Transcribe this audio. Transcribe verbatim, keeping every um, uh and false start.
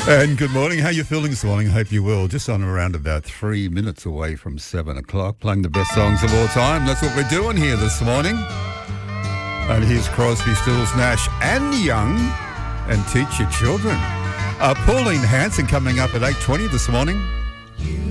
And good morning. How are you feeling this morning? Hope you will. Just on around about three minutes away from seven o'clock, playing the best songs of all time. That's what we're doing here this morning. And here's Crosby, Stills, Nash and Young, and Teach Your Children. Uh, Pauline Hanson coming up at eight twenty this morning.